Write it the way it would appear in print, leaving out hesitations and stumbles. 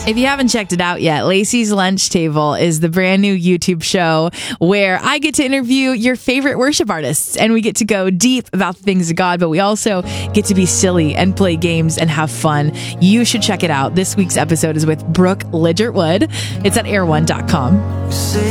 If you haven't checked it out yet, Lacey's Lunch Table is the brand new YouTube show where I get to interview your favorite worship artists, and we get to go deep about the things of God, but we also get to be silly and play games and have fun. You should check it out. This week's episode is with Brooke Lidgertwood. It's at air1.com.